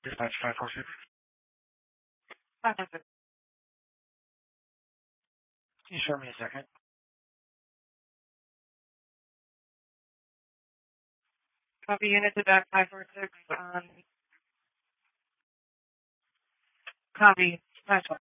Dispatch 546. 546. Can you show me a second? Copy unit to back 546 on. Copy. 546.